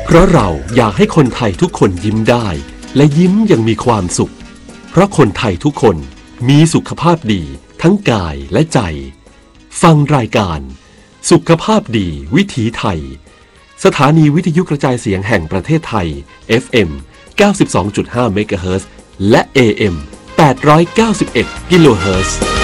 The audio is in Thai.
เพราะเราอยากให้คนไทยทุกคนยิ้มได้และยิ้มอย่างมีความสุขเพราะคนไทยทุกคนมีสุขภาพดีทั้งกายและใจฟังรายการสุขภาพดีวิถีไทยสถานีวิทยุกระจายเสียงแห่งประเทศไทย FM 92.5 เมกะเฮิรตซ์และ AM 891 กิโลเฮิรตซ์